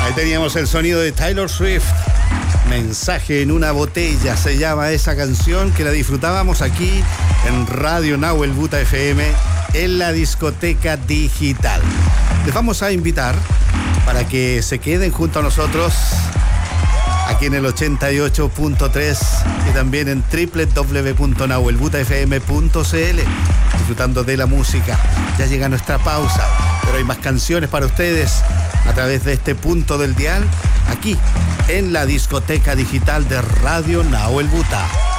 Ahí teníamos el sonido de Taylor Swift. Mensaje en una botella se llama esa canción, que la disfrutábamos aquí en Radio Nahuel Buta FM en la discoteca digital. Les vamos a invitar para que se queden junto a nosotros aquí en el 88.3 y también en www.nahuelbutafm.cl, disfrutando de la música. Ya llega nuestra pausa, pero hay más canciones para ustedes a través de este punto del dial, aquí en la discoteca digital de Radio Nahuel Buta.